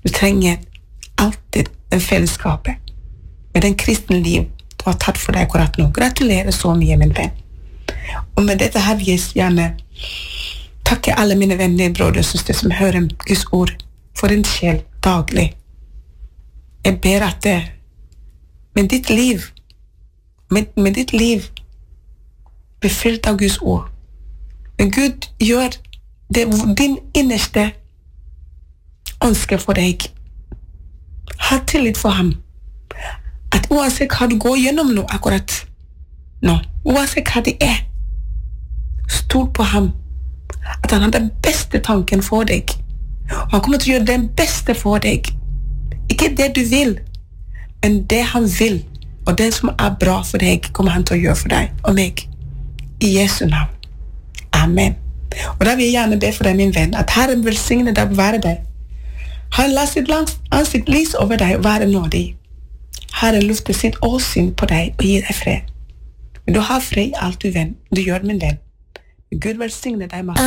Du trenger alltid den fellesskapet med den kristne liv du har tatt for deg akkurat nå. Gratulerer så mye, min venn. Og med dette her vil jeg gjerne takke alle mine venner, brødre og søstre som hører Guds ord for en sjel daglig. Jeg ber at med ditt liv blir fylt av Guds ord. Men Gud gjør det din innerste ønsker for deg. Ha tillit for ham. At uansett hva du går gjennom nå akkurat nå, uansett hva det stol på ham. At han har den beste tanken for deg. Og han kommer til å gjøre den beste for deg. Ikke det du vil, men det han vil. Og det som bra for deg, kommer han til å gjøre for deg og meg. I Jesu navn. Amen. Og da vil jeg gjerne be for deg, min venn, at Herren velsigne deg og bevare deg. Han la sitt ansikt lys over deg og være nådig. Herren lufter sitt åsyn på deg og gir deg fred. Men du har fred i alt du gjør, min venn. Gud velsigne deg,